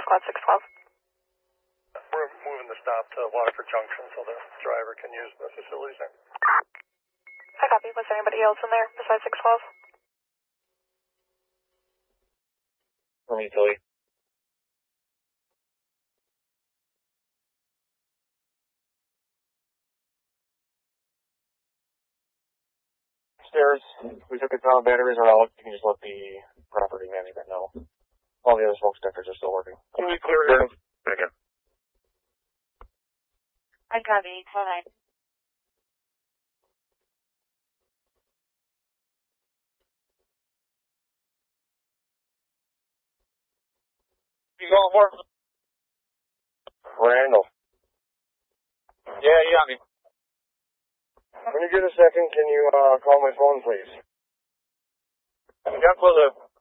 Squad 612. We're moving the stop to Waterford Junction so the driver can use the facilities there. I copy. Was there anybody else in there besides 612? From utility. Stairs. We took the ground batteries are out. You can just let the property management know. All the other smoke detectors are still working. Can we clear it? Okay. I copy. 829. You going for? Randall. Yeah, you got me. When you get a second, can you call my phone, please? Yep, will do.